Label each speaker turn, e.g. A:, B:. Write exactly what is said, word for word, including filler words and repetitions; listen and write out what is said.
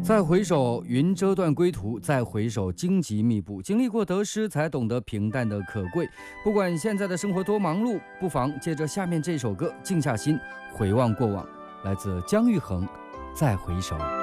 A: 再回首，云遮断归途；再回首，荆棘密布。经历过得失，才懂得平淡的可贵。不管现在的生活多忙碌，不妨借着下面这首歌，静下心，回望过往。来自姜育恒，《再回首》。